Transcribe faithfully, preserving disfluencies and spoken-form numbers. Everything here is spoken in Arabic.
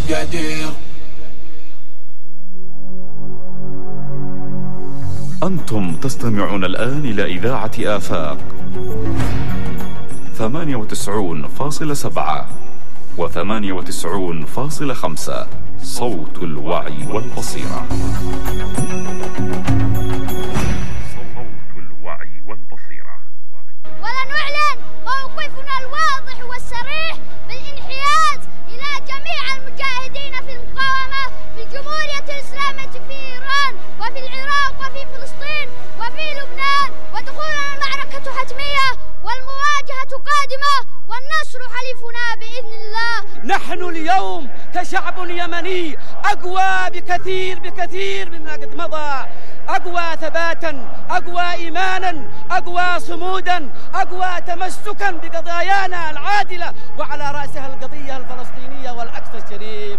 قدير. أنتم تستمعون الآن إلى إذاعة آفاق ثمانية وتسعون فاصل سبعة وثمانية وتسعون فاصل خمسة، صوت الوعي والبصيرة. صوت الوعي والبصيرة. ولنعلن موقفنا الواضح والصريح بالانحياز إلى جميع المجاهدين في المقاومة في الجمهورية الإسلامية في إيران وفي العراق وفي فلسطين وفي لبنان، ودخولنا المعركة حتمية والمواجهة قادمة والنصر حليفنا بإذن الله. نحن اليوم كشعب يمني أقوى بكثير بكثير مما قد مضى، أقوى ثباتا، أقوى إيمانا، أقوى صمودا، أقوى تمسكا بقضايانا العادلة، وعلى رأسها القضية الفلسطينية والأقصى الشريف.